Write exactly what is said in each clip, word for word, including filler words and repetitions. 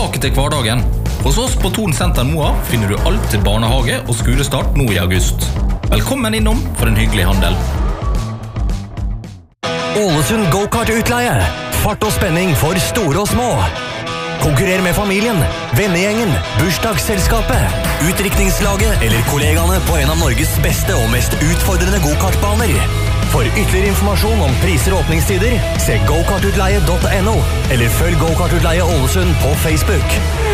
tilbake til hverdagen. Hos oss på Thon Senter Moa finner du alt til barnehage og skolestart nå i august. Velkommen innom for en hyggelig handel. Ålesund go-kart-utleie. Fart og spenning for store og små. Konkurrer med familien, vennegjengen, bursdagsselskapet, utdrikningslaget eller kollegaene på en av Norges beste og mest utfordrende go-kartbaner. For ytterligere informasjon om priser og åpningstider, se go kart utleie punktum no eller følg Go-Kart-utleie Ålesund på Facebook.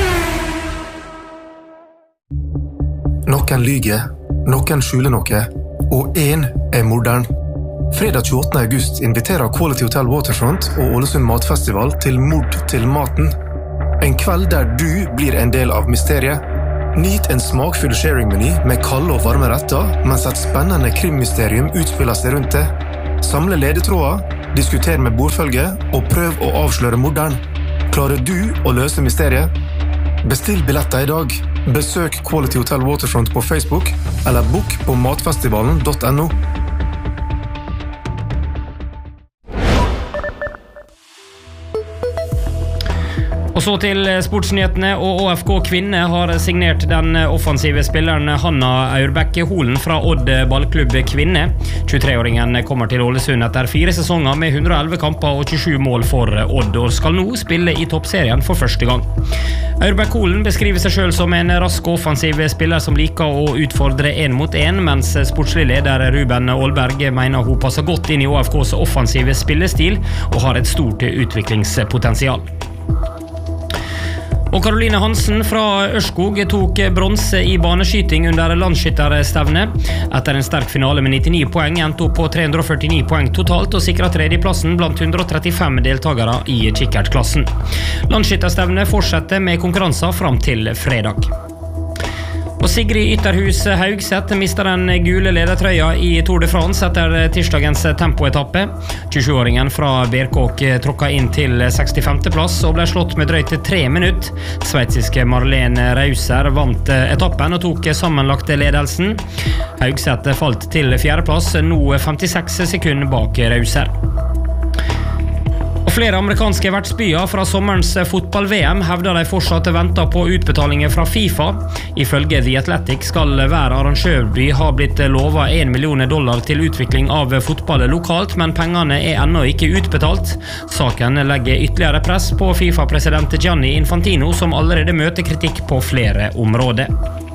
Noen lyger, noen skjuler noe, og en er morderen. Fredag tjueåttende august inviterer Quality Hotel Waterfront og Ålesund Matfestival til Mord til maten. En kveld der du blir en del av mysteriet. Nyt en smakfull sharing-meny med kalde og varme retter, mens et spennende krimmysterium utspiller seg rundt det. Samle ledetråder, diskuter med bordfølge og prøv å avsløre morderen. Klarer du å løse mysteriet? Bestill billetter i dag. Besøk Quality Hotel Waterfront på Facebook eller book på matfestivalen punktum no. Og så til sportsnyhetene, og Å F K Kvinne har signert den offensive spilleren Hanna Aurbække Holen fra Odd ballklubb Kvinne. tjuetre-åringen kommer til Ålesund etter fire sesonger med hundre og elleve kamper og tjuesju mål for Odd, og skal nå spille i toppserien for første gang. Aurbække Holen beskriver seg selv som en rask og offensiv spiller som liker å utfordre en mot en, mens sportslig leder Ruben Aalberg mener hun passer godt inn i Å F K's offensive spillestil og har et stort utviklingspotensial. Og Karoline Hansen fra Ørskog tok bronse i baneskyting under landsskytterstevne. Etter en sterk finale med nittini poeng endte opp på tre hundre og førtini poeng totalt og sikret tredjeplassen blant hundre og trettifem deltagere i kikkertklassen. Landsskytterstevne fortsetter med konkurranser fram til fredag. Og Sigrid Ytterhus Haugseth mistet den gule ledertrøya i Tour de France etter tirsdagens tempoetappe. tjuesju-åringen fra Berkåk tråkket inn til sekstifemte plass og ble slått med drøyt tre minutter. Sveitsiske Marlene Rauser vant etappen og tok sammenlagt ledelsen. Haugseth falt til fjerdeplass, nå femtiseks sekunder bak Rauser. Flere amerikanske vertsbyer fra sommerens fotball-V M hevder de fortsatt venter på utbetalinger fra FIFA. Ifølge The Athletic skal hver arrangørby ha blitt lovet en million dollar til utvikling av fotball lokalt, men pengene er ennå ikke utbetalt. Saken legger ytterligere press på FIFA-president Gianni Infantino, som allerede møter kritikk på flere områder.